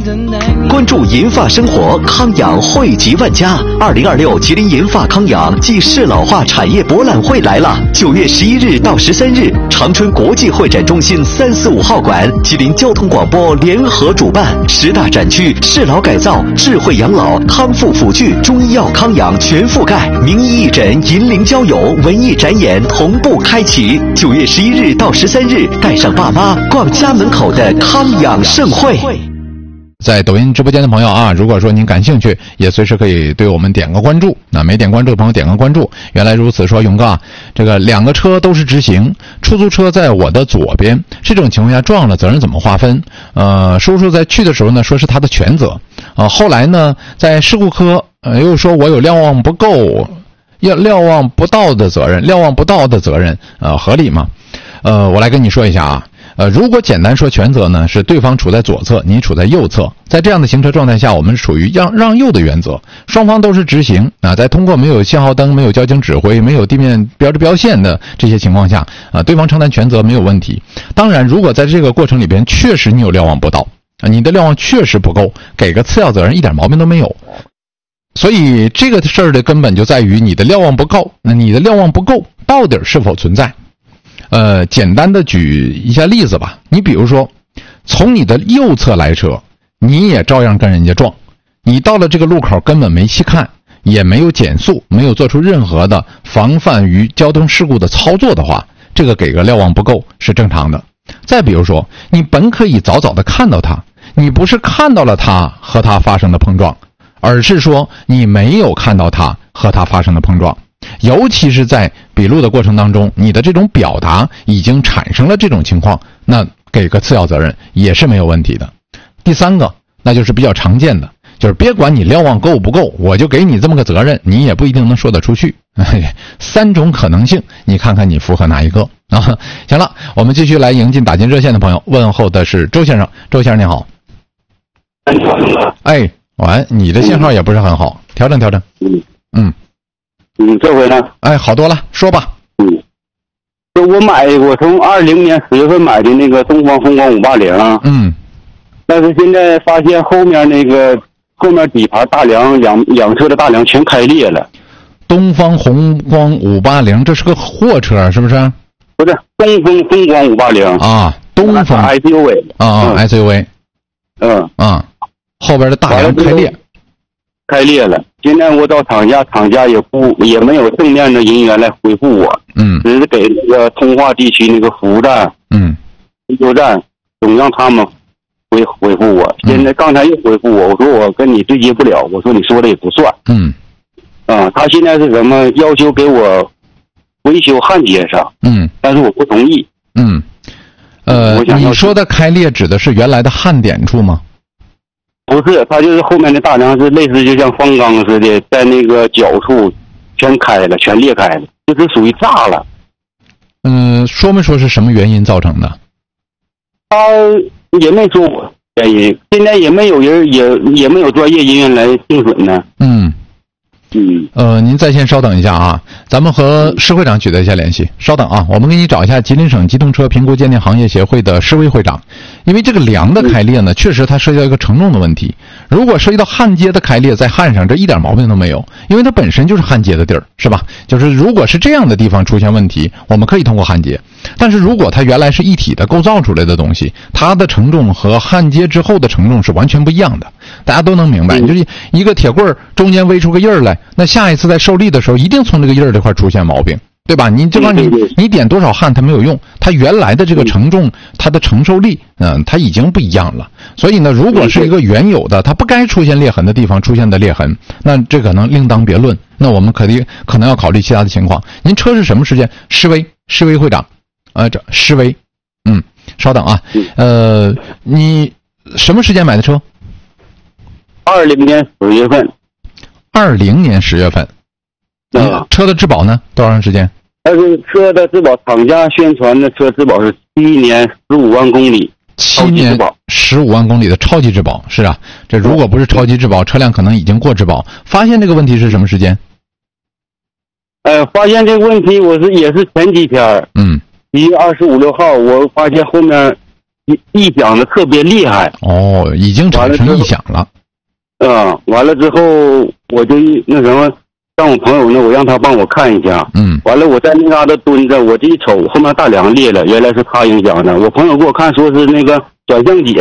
关注银发生活，康养惠及万家。2026吉林银发康养暨适老化产业博览会来了，9月11日到13日，长春国际会展中心345号馆，吉林交通广播联合主办，10大展区适老改造、智慧养老、康复辅具、中医药康养全覆盖，名医义诊、银龄交友、文艺展演同步开启。9月11日到13日，带上爸妈逛家门口的康养盛会。 在抖音直播间的朋友啊，如果说您感兴趣，也随时可以对我们点个关注。那没点关注的朋友点个关注。原来如此，说勇哥啊，这个2个车都是直行，出租车在我的左边，这种情况下撞了责任怎么划分？叔叔在去的时候呢，说是他的全责。后来呢，在事故科又说我有瞭望不够，瞭望不到的责任，合理吗？我来跟你说一下啊。如果简单说全责呢，是对方处在左侧，你处在右侧，在这样的行车状态下，我们属于让右的原则，双方都是直行啊，在通过没有信号灯、没有交警指挥、没有地面标志标线的这些情况下啊，对方承担全责没有问题。当然，如果在这个过程里边确实你有瞭望不到啊，你的瞭望确实不够，给个次要责任一点毛病都没有。所以这个事儿的根本就在于你的瞭望不够，那你的瞭望不够到底是否存在？简单的举一下例子吧。你比如说，从你的右侧来车，你也照样跟人家撞，你到了这个路口根本没细看，也没有减速，没有做出任何的防范于交通事故的操作的话，这个给个瞭望不够是正常的。再比如说，你本可以早早的看到他，你不是看到了他和他发生的碰撞，而是说你没有看到他和他发生的碰撞。尤其是在笔录的过程当中，你的这种表达已经产生了这种情况，那给个次要责任也是没有问题的。第3个，那就是比较常见的，就是别管你瞭望够不够，我就给你这么个责任，你也不一定能说得出去。3种可能性，你看看你符合哪一个啊？行了，我们继续来迎进打进热线的朋友，问候的是周先生。周先生你好。哎，喂，你的信号也不是很好，调整。 这回呢？ 哎，好多了，说吧。 我从20年10月份买的那个东方红光580。但是现在发现后面底盘大梁两侧的大梁全开裂了。 东方红光580，这是个货车是不是？ 不是，东风风光580 啊，东风 SUV 啊，SUV。后边的大梁开裂了。现在我到厂家也没有正面的人员来回复我，只是给那个通化地区那个服务站，维修站，总让他们回复我。现在刚才又回复我，我说我跟你对接不了，我说你说的也不算。他现在是什么要求给我维修焊接上，但是我不同意。 你说的开裂指的是原来的焊点处吗？ 不是，它就是后面的大梁是类似就像方缸似的，在那个角处全开了，全裂开了，就是属于炸了。 说没说是什么原因造成的？ 他也没说我原因，现在也没有人也没有专业人员来定准呢。 您在线稍等一下啊，咱们和施会长取得一下联系。稍等啊，我们给你找一下吉林省机动车评估鉴定行业协会的施威会长。因为这个梁的开裂呢，确实它涉及到一个承重的问题。如果涉及到焊接的开裂，在焊上这一点毛病都没有，因为它本身就是焊接的地儿，是吧？就是如果是这样的地方出现问题，我们可以通过焊接。但是如果它原来是一体的构造出来的东西，它的承重和焊接之后的承重是完全不一样的。大家都能明白，就是一个铁棍中间围出个印儿来，那下一次在受力的时候，一定从这个印儿这块出现毛病，对吧？你这块你点多少焊它没有用，它原来的这个承重，它的承受力，它已经不一样了。所以呢，如果是一个原有的，它不该出现裂痕的地方出现的裂痕，那这可能另当别论。那我们可能要考虑其他的情况。您车是什么时间？施威会长，施威，稍等啊，你什么时间买的车 ？20年10月份。 20年10月份。车的质保呢？多长时间？ 但是车的质保，厂家宣传的车质保是7年15万公里。 7年15万公里的超级质保，是啊。这如果不是超级质保，车辆可能已经过质保。发现这个问题是什么时间？ 发现这个问题也是前几天。1月25、6号，我发现后面异响的特别厉害。 哦，已经产生异响了。 完了之后我就那什么，让我朋友呢，我让他帮我看一下。完了我在那嘎达蹲着，我这一瞅后面大梁裂了，原来是他影响的。我朋友给我看说是那个转向节